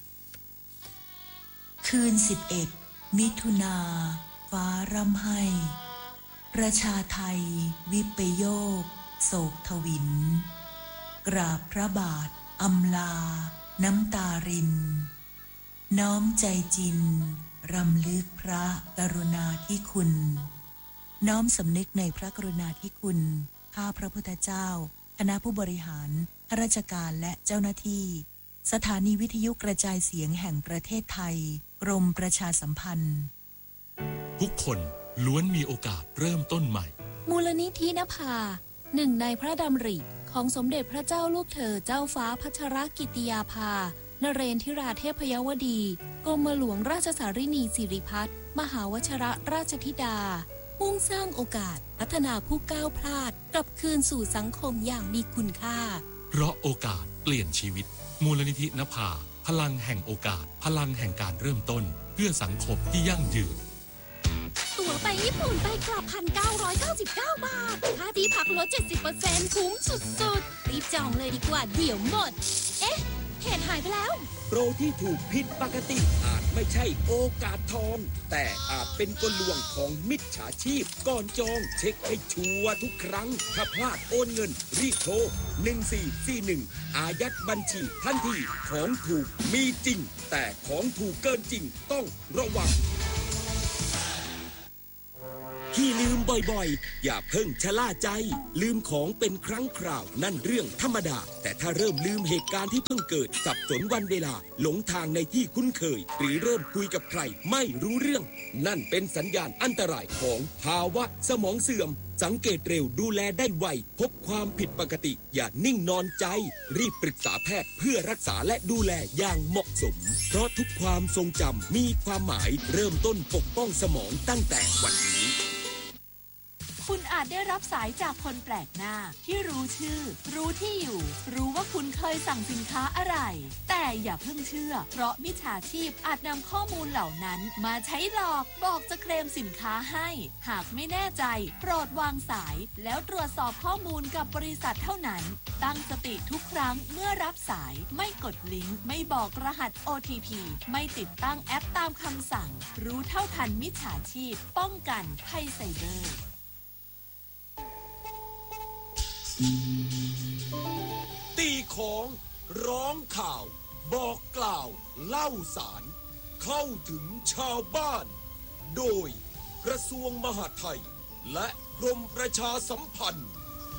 คืนสิบเอ็ดมิถุนาฟ้าร่ำไห้ประชาไทยวิปโยคโศกทวินกราบพระบาทอำลาน้ำตารินน้อมใจจินรำลึกพระกรุณาธิคุณน้อมสำนึกในพระกรุณาธิคุณข้าพระพุทธเจ้าคณะผู้บริหารข้าราชการและเจ้าหน้าที่สถานีวิทยุกระจายเสียงแห่งประเทศไทยกรมประชาสัมพันธ์ทุกคนล้วนมีโอกาสเริ่มต้นใหม่มูลนิธินภาหนึ่งในพระดำริของสมเด็จพระเจ้าลูกเธอเจ้าฟ้าพัชรกิติยาภานเรนทิราเทพยวดีกรมหลวงราชสารินีสิริพัฒน์มหาวชรราชธิดามุ่งสร้างโอกาสพัฒนาผู้ก้าวพลาดกลับคืนสู่สังคมอย่างมีคุณค่าเพราะโอกาสเปลี่ยนชีวิตมูลนิธินภาพลังแห่งโอกาสพลังแห่งการเริ่มต้นเพื่อสังคมที่ยั่งยืนตั๋วไปญี่ปุ่นไปกลับ หนึ่งพันเก้าร้อยเก้าสิบเก้า บาทค่าที่พักลด เจ็ดสิบเปอร์เซ็นต์ คุ้มสุดๆรีบจองเลยดีกว่าเดี๋ยวหมดเอ๊ะเหตุหายไปแล้วโปรที่ถูกผิดปกติอาจไม่ใช่โอกาสทองแต่อาจเป็นกลลวงของมิจฉาชีพก่อนจองเช็คให้ชัวร์ทุกครั้งถ้าพลาดโอนเงินรีบโทรหนึ่งสี่สี่หนึ่งอายัดบัญชีทันทีของถูกมีจริงแต่ของถูกเกินจริงต้องระวังที่ลืมบ่อยๆอย่าเพิ่งชะล่าใจลืมของเป็นครั้งคราวนั่นเรื่องธรรมดาแต่ถ้าเริ่มลืมเหตุการณ์ที่เพิ่งเกิดสับสนวันเวลาหลงทางในที่คุ้นเคยหรือเริ่มคุยกับใครไม่รู้เรื่องนั่นเป็นสัญญาณอันตรายของภาวะสมองเสื่อมสังเกตเร็วดูแลได้ไวพบความผิดปกติอย่านิ่งนอนใจรีบปรึกษาแพทย์เพื่อรักษาและดูแลอย่างเหมาะสมเพราะทุกความทรงจำมีความหมายเริ่มต้นปกป้องสมองตั้งแต่วันนี้คุณอาจได้รับสายจากคนแปลกหน้าที่รู้ชื่อรู้ที่อยู่รู้ว่าคุณเคยสั่งสินค้าอะไรแต่อย่าเพิ่งเชื่อเพราะมิจฉาชีพอาจนำข้อมูลเหล่านั้นมาใช้หลอกบอกจะเคลมสินค้าให้หากไม่แน่ใจโปรดวางสายแล้วตรวจสอบข้อมูลกับบริษัทเท่านั้นตั้งสติทุกครั้งเมื่อรับสายไม่กดลิงก์ไม่บอกรหัส โอ ที พี ไม่ติดตั้งแอปตามคำสั่งรู้เท่าทันมิจฉาชีพป้องกันภัยไซเบอร์ตีของร้องข่าวบอกกล่าวเล่าสารเข้าถึงชาวบ้านโดยกระทรวงมหาดไทยและกรมประชาสัมพันธ์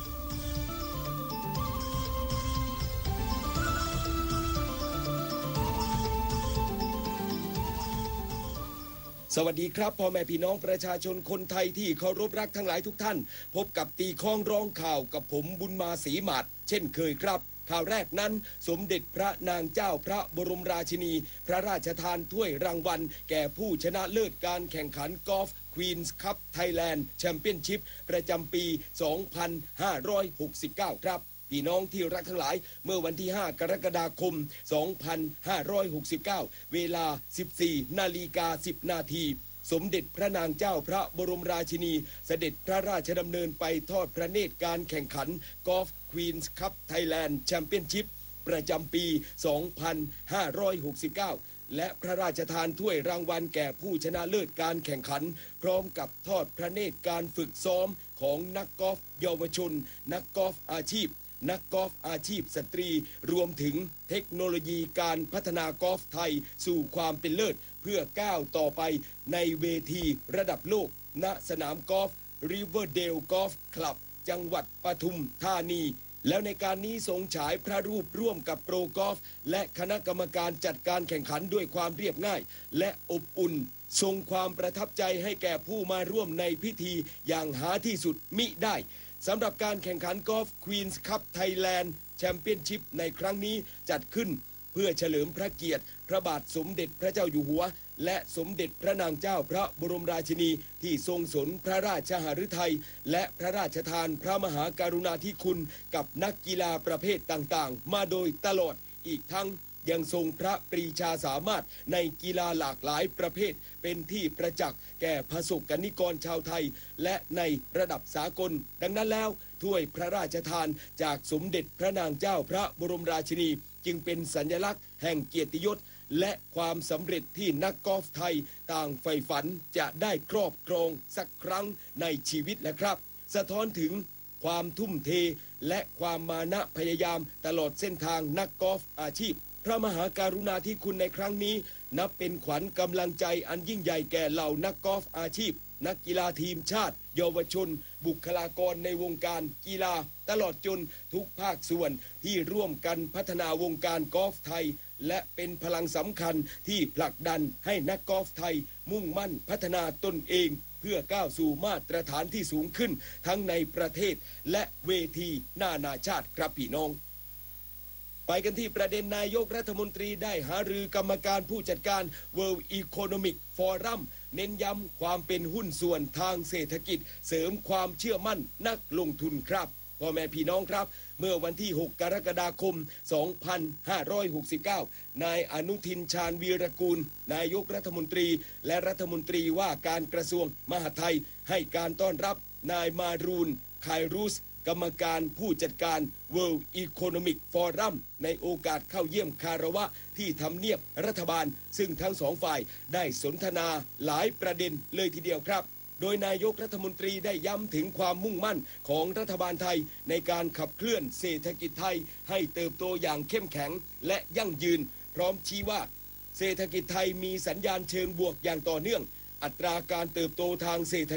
สวัสดีครับพ่อแม่พี่น้องประชาชนคนไทยที่เคารพรักทั้งหลายทุกท่านพบกับตีข้องร้องข่าวกับผมบุญมาศรีหมาดเช่นเคยครับข่าวแรกนั้นสมเด็จพระนางเจ้าพระบรมราชินีพระราชทานถ้วยรางวัลแก่ผู้ชนะเลิศการแข่งขันกอล์ฟควีนส์คัพไทยแลนด์แชมเปี้ยนชิพประจำปี สองพันห้าร้อยหกสิบเก้า ครับพี่น้องที่รักทั้งหลายเมื่อวันที่ ห้ากรกฎาคม สองพันห้าร้อยหกสิบเก้า เวลา สิบสี่นาฬิกาสิบนาทีสมเด็จพระนางเจ้าพระบรมราชินีเสด็จพระราชดำเนินไปทอดพระเนตรการแข่งขันกอล์ฟควีนส์คัพไทยแลนด์แชมเปี้ยนชิพประจำปี สองพันห้าร้อยหกสิบเก้า และพระราชทานถ้วยรางวัลแก่ผู้ชนะเลิศการแข่งขันพร้อมกับทอดพระเนตรการฝึกซ้อมของนักกอล์ฟเยาวชนนักกอล์ฟอาชีพนักกอล์ฟอาชีพสตรีรวมถึงเทคโนโลยีการพัฒนากอล์ฟไทยสู่ความเป็นเลิศเพื่อก้าวต่อไปในเวทีระดับโลกณสนามกอล์ฟ Riverdale Golf Club จังหวัดปทุมธานีแล้วในการนี้ทรงฉายพระรูปร่วมกับโปรกอล์ฟและคณะกรรมการจัดการแข่งขันด้วยความเรียบง่ายและอบอุ่นทรงความประทับใจให้แก่ผู้มาร่วมในพิธีอย่างหาที่สุดมิได้สำหรับการแข่งขันกอล์ฟควีนส์คัพไทยแลนด์แชมเปี้ยนชิพในครั้งนี้จัดขึ้นเพื่อเฉลิมพระเกียรติพระบาทสมเด็จพระเจ้าอยู่หัวและสมเด็จพระนางเจ้าพระบรมราชินีที่ทรงสนพระราชหฤทัยและพระราชทานพระมหากรุณาธิคุณกับนักกีฬาประเภทต่างๆมาโดยตลอดอีกทั้งยังทรงพระปรีชาสามารถในกีฬาหลากหลายประเภทเป็นที่ประจักษ์แก่ประสบกนิกรชาวไทยและในระดับสากลดังนั้นแล้วถ้วยพระราชทานจากสมเด็จพระนางเจ้าพระบรมราชินีจึงเป็นสัญลักษณ์แห่งเกียรติยศและความสำเร็จที่นักกอล์ฟไทยต่างใฝ่ฝันจะได้ครอบครองสักครั้งในชีวิตนะครับสะท้อนถึงความทุ่มเทและความมานะพยายามตลอดเส้นทางนักกอล์ฟอาชีพพระมหาการุณาธิคุณในครั้งนี้นับเป็นขวัญกำลังใจอันยิ่งใหญ่แก่เหล่านักกอล์ฟอาชีพนักกีฬาทีมชาติเยาวชนบุคลากรในวงการกีฬาตลอดจนทุกภาคส่วนที่ร่วมกันพัฒนาวงการกอล์ฟไทยและเป็นพลังสำคัญที่ผลักดันให้นักกอล์ฟไทยมุ่งมั่นพัฒนาตนเองเพื่อก้าวสู่มาตรฐานที่สูงขึ้นทั้งในประเทศและเวทีนานาชาติครับพี่น้องไปกันที่ประเด็นนายกรัฐมนตรีได้หารือกรรมการผู้จัดการ World Economic Forum เน้นย้ำความเป็นหุ้นส่วนทางเศรษฐกิจเสริมความเชื่อมั่นนักลงทุนครับพ่อแม่พี่น้องครับเมื่อวันที่หกกรกฎาคมสองพันห้าร้อยหกสิบเก้านายอนุทินชาญวีรกูลนายกรัฐมนตรีและรัฐมนตรีว่าการกระทรวงมหาดไทยให้การต้อนรับนายมารูนไครูสกรรมการผู้จัดการ World Economic Forum ในโอกาสเข้าเยี่ยมคารวะที่ทำเนียบรัฐบาลซึ่งทั้งสองฝ่ายได้สนทนาหลายประเด็นเลยทีเดียวครับโดยนายกรัฐมนตรีได้ย้ำถึงความมุ่งมั่นของรัฐบาลไทยในการขับเคลื่อนเศรษฐกิจไทยให้เติบโตอย่างเข้มแข็งและยั่งยืนพร้อมชี้ว่าเศรษฐกิจไทยมีสัญญาณเชิงบวกอย่างต่อเนื่องอัตราการเติบโตทางเศรษฐกิจ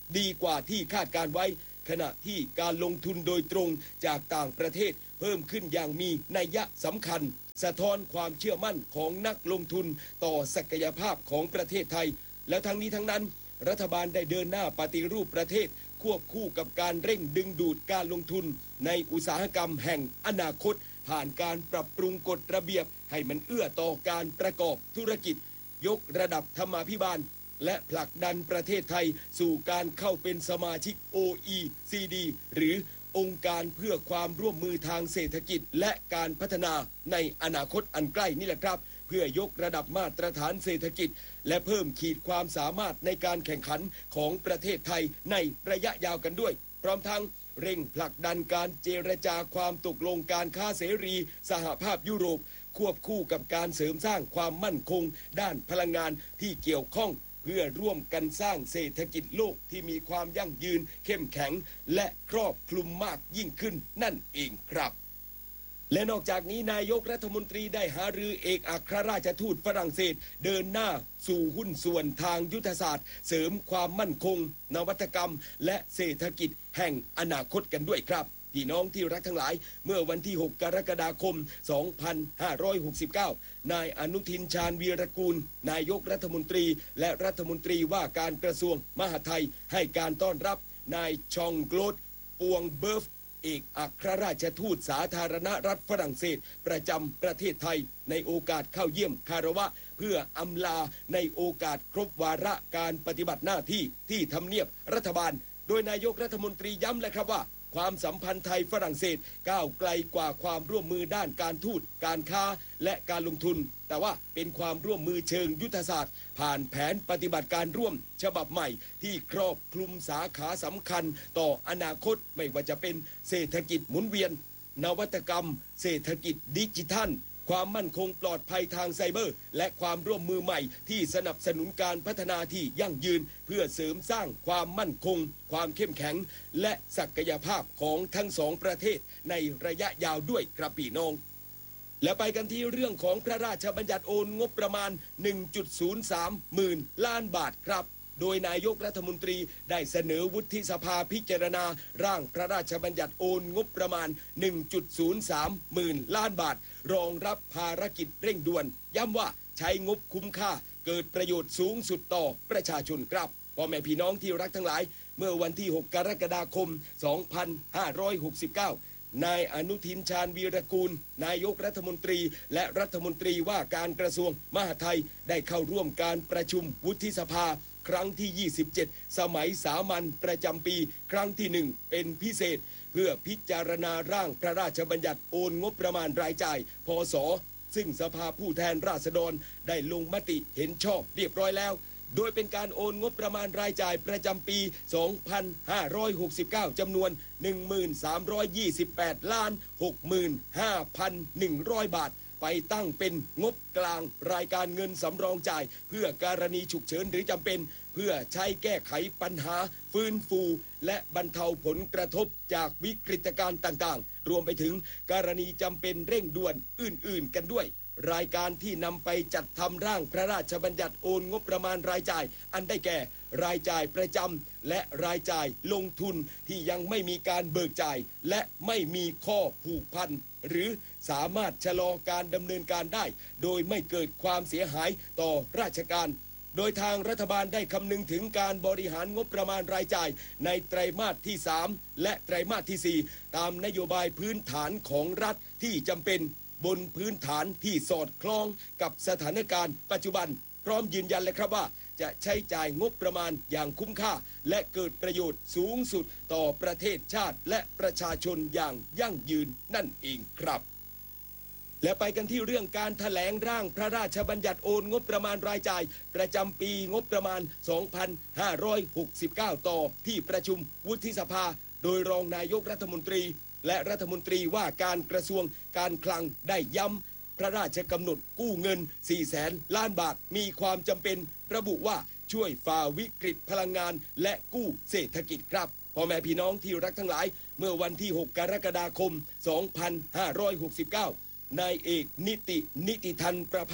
ดีกว่าที่คาดการไว้ขณะที่การลงทุนโดยตรงจากต่างประเทศเพิ่มขึ้นอย่างมีนัยยะสำคัญสะท้อนความเชื่อมั่นของนักลงทุนต่อศักยภาพของประเทศไทยแล้วทั้งนี้ทั้งนั้นรัฐบาลได้เดินหน้าปฏิรูปประเทศควบคู่กับการเร่งดึงดูดการลงทุนในอุตสาหกรรมแห่งอนาคตผ่านการปรับปรุงกฎระเบียบให้มันเอื้อต่อการประกอบธุรกิจยกระดับธรรมาภิบาลและผลักดันประเทศไทยสู่การเข้าเป็นสมาชิก โอ อี ซี ดี หรือองค์การเพื่อความร่วมมือทางเศรษฐกิจและการพัฒนาในอนาคตอันใกล้นี่แหละครับเพื่อยกระดับมาตรฐานเศรษฐกิจและเพิ่มขีดความสามารถในการแข่งขันของประเทศไทยในระยะยาวกันด้วยพร้อมทั้งเร่งผลักดันการเจรจาความตกลงการค้าเสรีสหภาพยุโรปควบคู่กับการเสริมสร้างความมั่นคงด้านพลังงานที่เกี่ยวข้องเพื่อร่วมกันสร้างเศรษฐกิจโลกที่มีความยั่งยืนเข้มแข็งและครอบคลุมมากยิ่งขึ้นนั่นเองครับและนอกจากนี้นายกรัฐมนตรีได้หารือเอกอัครราชทูตฝรั่งเศสเดินหน้าสู่หุ้นส่วนทางยุทธศาสตร์เสริมความมั่นคงนวัตกรรมและเศรษฐกิจแห่งอนาคตกันด้วยครับพี่น้องที่รักทั้งหลายเมื่อวันที่หกกรกฎาคมสองพันห้าร้อยหกสิบเก้านายอนุทินชาญวีรกูลนายกรัฐมนตรีและรัฐมนตรีว่าการกระทรวงมหาดไทยให้การต้อนรับนายชองโกลดปวงเบิร์ฟเอกอัครราชทูตสาธารณรัฐฝรั่งเศสประจำประเทศไทยในโอกาสเข้าเยี่ยมคารวะเพื่ออำลาในโอกาสครบวาระการปฏิบัติหน้าที่ที่ทำเนียบรัฐบาลโดยนายกรัฐมนตรีย้ำเลยครับว่าความสัมพันธ์ไทยฝรั่งเศสก้าวไกลกว่าความร่วมมือด้านการทูตการค้าและการลงทุนแต่ว่าเป็นความร่วมมือเชิงยุทธศาสตร์ผ่านแผนปฏิบัติการร่วมฉบับใหม่ที่ครอบคลุมสาขาสำคัญต่ออนาคตไม่ว่าจะเป็นเศรษฐกิจหมุนเวียนนวัตกรรมเศรษฐกิจดิจิทัลความมั่นคงปลอดภัยทางไซเบอร์และความร่วมมือใหม่ที่สนับสนุนการพัฒนาที่ยั่งยืนเพื่อเสริมสร้างความมั่นคงความเข้มแข็งและศักยภาพของทั้งสองประเทศในระยะยาวด้วยครับพี่น้องและไปกันที่เรื่องของพระราชบัญญัติโอนงบประมาณ หนึ่งจุดศูนย์สาม หมื่นล้านบาทครับโดยนายกรัฐมนตรีได้เสนอวุฒิสภาพิจารณาร่างพระราชบัญญัติโอนงบประมาณ หนึ่งจุดศูนย์สาม หมื่นล้านบาทรองรับภารกิจเร่งด่วนย้ำว่าใช้งบคุ้มค่าเกิดประโยชน์สูงสุดต่อประชาชนครับพ่อแม่พี่น้องที่รักทั้งหลายเมื่อวันที่หกกรกฎาคมสองพันห้าร้อยหกสิบเก้านายอนุทินชาญวีรกูลนายกรัฐมนตรีและรัฐมนตรีว่าการกระทรวงมหาดไทยได้เข้าร่วมการประชุมวุฒิสภาครั้งที่ยี่สิบเจ็ดสมัยสามัญประจำปีครั้งที่หนึ่งเป็นพิเศษเพื่อพิจารณาร่างพระราชบัญญัติโอนงบประมาณรายจ่ายพศซึ่งสภาผู้แทนราษฎรได้ลงมติเห็นชอบเรียบร้อยแล้วโดยเป็นการโอนงบประมาณรายจ่ายประจำปีสองพันห้าร้อยหกสิบเก้าจำนวน หนึ่งพันสามร้อยยี่สิบแปดล้านหกหมื่นห้าพันหนึ่งร้อย บาทไปตั้งเป็นงบกลางรายการเงินสำรองจ่ายเพื่อการณีฉุกเฉินหรือจำเป็นเพื่อใช้แก้ไขปัญหาฟื้นฟูและบรรเทาผลกระทบจากวิกฤตการณ์ต่างๆรวมไปถึงกรณีจำเป็นเร่งด่วนอื่นๆกันด้วยรายการที่นำไปจัดทำร่างพระราชบัญญัติโอนงบประมาณรายจ่ายอันได้แก่รายจ่ายประจำและรายจ่ายลงทุนที่ยังไม่มีการเบิกจ่ายและไม่มีข้อผูกพันหรือสามารถชะลอการดำเนินการได้โดยไม่เกิดความเสียหายต่อราชการโดยทางรัฐบาลได้คำนึงถึงการบริหารงบประมาณรายจ่ายในไตรมาสที่สามและไตรมาสที่สี่ตามนโยบายพื้นฐานของรัฐที่จำเป็นบนพื้นฐานที่สอดคล้องกับสถานการณ์ปัจจุบันพร้อมยืนยันเลยครับว่าจะใช้จ่ายงบประมาณอย่างคุ้มค่าและเกิดประโยชน์สูงสุดต่อประเทศชาติและประชาชนอย่างยั่งยืนนั่นเองครับและไปกันที่เรื่องการแถลงร่างพระราชบัญญัติโอนงบประมาณรายจ่ายประจำปีงบประมาณสองพันห้าร้อยหกสิบเก้าต่อที่ประชุมวุฒิสภาโดยรองนายกรัฐมนตรีและรัฐมนตรีว่าการกระทรวงการคลังได้ย้ำพระราชกำหนดกู้เงินสี่แสนล้านบาทมีความจำเป็นระบุว่าช่วยฝ่าวิกฤตพลังงานและกู้เศรษฐกิจครับพ่อแม่พี่น้องที่รักทั้งหลายเมื่อวันที่หกกรกฎาคมสองพันห้าร้อยหกสิบเก้านายเอกนิตินิติทันประภาส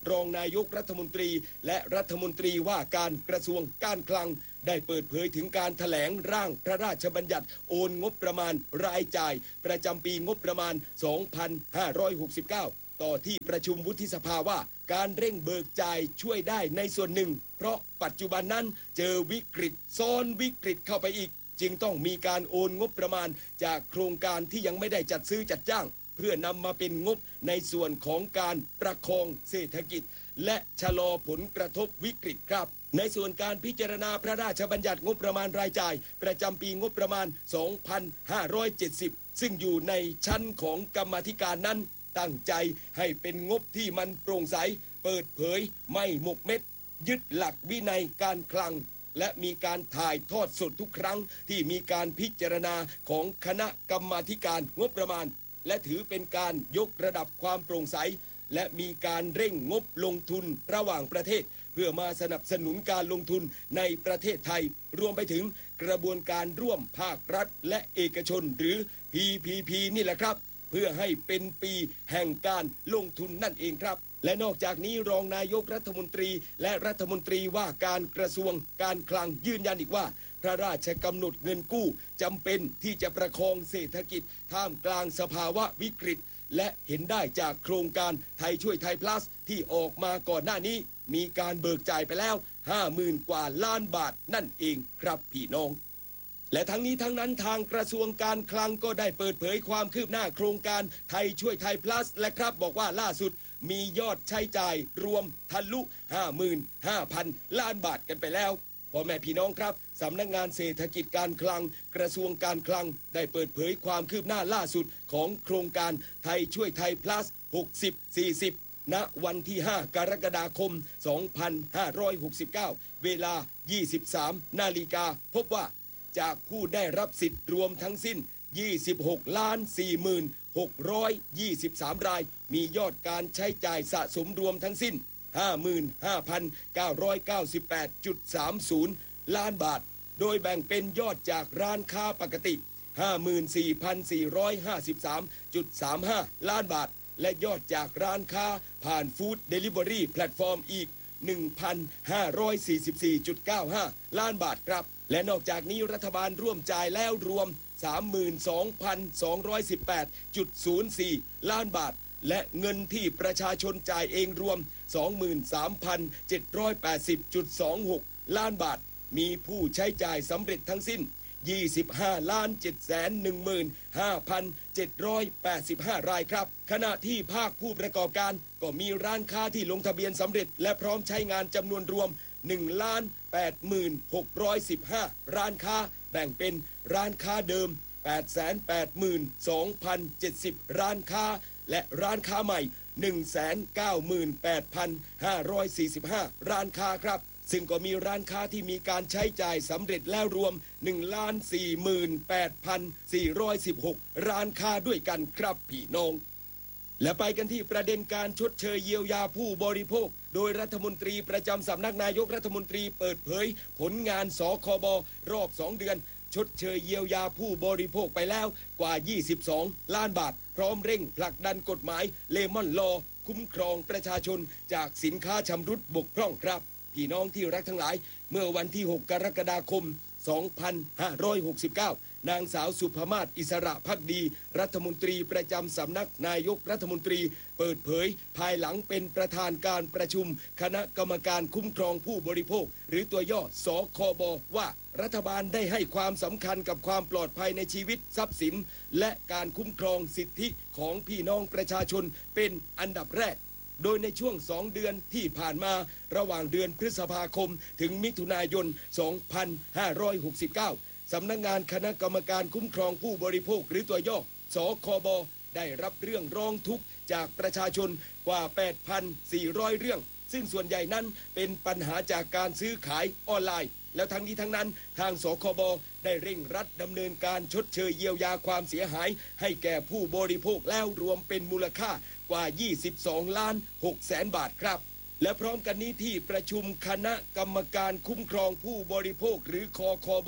รองนายกรัฐมนตรีและรัฐมนตรีว่าการกระทรวงการคลังได้เปิดเผยถึงการแถลงร่างพระราชบัญญัติโอนงบประมาณรายจ่ายประจำปีงบประมาณ สองพันห้าร้อยหกสิบเก้า ต่อที่ประชุมวุฒิสภาว่าการเร่งเบิกจ่ายช่วยได้ในส่วนหนึ่งเพราะปัจจุบันนั้นเจอวิกฤตซ้อนวิกฤตเข้าไปอีกจึงต้องมีการโอนงบประมาณจากโครงการที่ยังไม่ได้จัดซื้อจัดจ้างเพื่อนำมาเป็นงบในส่วนของการประคองเศรษฐกิจและชะลอผลกระทบวิกฤตครับในส่วนการพิจารณาพระราชบัญญัติงบประมาณรายจ่ายประจำปีงบประมาณ สองพันห้าร้อยเจ็ดสิบ ซึ่งอยู่ในชั้นของกรรมาธิการนั้นตั้งใจให้เป็นงบที่มันโปร่งใสเปิดเผยไม่หมกเม็ดยึดหลักวินัยการคลังและมีการถ่ายทอดสดทุกครั้งที่มีการพิจารณาของคณะกรรมาธิการงบประมาณและถือเป็นการยกระดับความโปร่งใสและมีการเร่งงบลงทุนระหว่างประเทศเพื่อมาสนับสนุนการลงทุนในประเทศไทยรวมไปถึงกระบวนการร่วมภาครัฐและเอกชนหรือ พี พี พี นี่แหละครับเพื่อให้เป็นปีแห่งการลงทุนนั่นเองครับและนอกจากนี้รองนายกรัฐมนตรีและรัฐมนตรีว่าการกระทรวงการคลังยืนยันอีกว่าพระราชกำหนดเงินกู้จำเป็นที่จะประคองเศรษฐกิจท่ามกลางสภาวะวิกฤตและเห็นได้จากโครงการไทยช่วยไทย plus ที่ออกมาก่อนหน้านี้มีการเบิกจ่ายไปแล้ว ห้าหมื่น กว่าล้านบาทนั่นเองครับพี่น้องและทั้งนี้ทั้งนั้นทางกระทรวงการคลังก็ได้เปิดเผยความคืบหน้าโครงการไทยช่วยไทย plus และครับบอกว่าล่าสุดมียอดใช้จ่ายรวมทะลุ ห้าหมื่นห้าพัน ล้านบาทกันไปแล้วพ่อแม่พี่น้องครับสำนักงานเศรษฐกิจการคลังกระทรวงการคลังได้เปิดเผยความคืบหน้าล่าสุดของโครงการไทยช่วยไทย plus หกสิบ สี่สิบณวันที่ห้ากรกฎาคมสองพันห้าร้อยหกสิบเก้าเวลา ยี่สิบสาม นาฬิกาพบว่าจากผู้ได้รับสิทธิ์รวมทั้งสิ้น ยี่สิบหกล้าน สี่หมื่นหกร้อยยี่สิบสาม รายมียอดการใช้จ่ายสะสมรวมทั้งสิ้น ห้าหมื่นห้าพันเก้าร้อยเก้าสิบแปดจุดสามศูนย์ ล้านบาทโดยแบ่งเป็นยอดจากร้านค้าปกติ ห้าหมื่นสี่พันสี่ร้อยห้าสิบสามจุดสามห้า ล้านบาทและยอดจากร้านค้าผ่านฟู้ดเดลิเวอรี่แพลตฟอร์มอีก หนึ่งพันห้าร้อยสี่สิบสี่จุดเก้าห้า ล้านบาทครับและนอกจากนี้รัฐบาลร่วมจ่ายแล้วรวม สามหมื่นสองพันสองร้อยสิบแปดจุดศูนย์สี่ ล้านบาทและเงินที่ประชาชนจ่ายเองรวม สองหมื่นสามพันเจ็ดร้อยแปดสิบจุดสองหก ล้านบาทมีผู้ใช้จ่ายสำเร็จทั้งสิ้น ยี่สิบห้าล้าน เจ็ดแสนหนึ่งหมื่นห้าพันเจ็ดร้อยแปดสิบห้า รายครับขณะที่ภาคผู้ประกอบการก็มีร้านค้าที่ลงทะเบียนสำเร็จและพร้อมใช้งานจำนวนรวม หนึ่งล้าน แปดหมื่นหกร้อยสิบห้า ร้านค้าแบ่งเป็นร้านค้าเดิม แปดแสนแปดหมื่นสองพันเจ็ดสิบ ร้านค้าและร้านค้าใหม่ หนึ่งแสนเก้าหมื่นแปดพันห้าร้อยสี่สิบห้า ร้านค้าครับซึ่งก็มีร้านค้าที่มีการใช้จ่ายสำเร็จแล้วรวม หนึ่งล้านสี่หมื่นแปดพันสี่ร้อยสิบหก ร้านค้าด้วยกันครับพี่น้องและไปกันที่ประเด็นการชดเชยเยียวยาผู้บริโภคโดยรัฐมนตรีประจำสำนักนายกรัฐมนตรีเปิดเผยผลงานสคบรอบสองเดือนชดเชยเยียวยาผู้บริโภคไปแล้วกว่ายี่สิบสองล้านบาทพร้อมเร่งผลักดันกฎหมายเลมอนลอคุ้มครองประชาชนจากสินค้าชำรุดบกพร่องครับพี่น้องที่รักทั้งหลายเมื่อวันที่หกกรกฎาคมสองพันห้าร้อยหกสิบเก้านางสาวสุภมาศอิสระภักดีรัฐมนตรีประจำสำนักนายกรัฐมนตรีเปิดเผยภายหลังเป็นประธานการประชุมคณะกรรมการคุ้มครองผู้บริโภคหรือตัวย่อสคบว่ารัฐบาลได้ให้ความสำคัญกับความปลอดภัยในชีวิตทรัพย์สินและการคุ้มครองสิทธิของพี่น้องประชาชนเป็นอันดับแรกโดยในช่วงสองเดือนที่ผ่านมาระหว่างเดือนพฤษภาคมถึงมิถุนายนสองพันห้าร้อยหกสิบเก้าสำนักงานคณะกรรมการคุ้มครองผู้บริโภคหรือตัวย่อสคบได้รับเรื่องร้องทุกข์จากประชาชนกว่า แปดพันสี่ร้อย เรื่องซึ่งส่วนใหญ่นั้นเป็นปัญหาจากการซื้อขายออนไลน์แล้วทั้งนี้ทั้งนั้นทางสคบได้เร่งรัดดำเนินการชดเชยเยียวยาความเสียหายให้แก่ผู้บริโภคแล้วรวมเป็นมูลค่ากว่ายี่สิบสองล้านหกแสนบาทครับและพร้อมกันนี้ที่ประชุมคณะกรรมการคุ้มครองผู้บริโภคหรือคคบ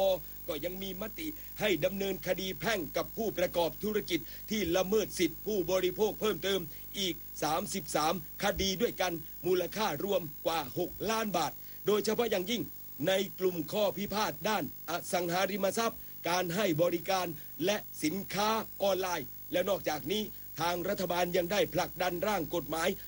ก็ยังมีมติให้ดำเนินคดีแพ่งกับผู้ประกอบธุรกิจที่ละเมิดสิทธิผู้บริโภคเพิ่มเติมอีกสามสิบสามคดีด้วยกันมูลค่ารวมกว่าหกล้านบาทโดยเฉพาะอย่างยิ่งในกลุ่มข้อพิพาทด้านอสังหาริมทรัพย์การให้บริการและสินค้าออนไลน์และนอกจากนี้ทางรัฐบาลยังได้ผลักดันร่างกฎหมาย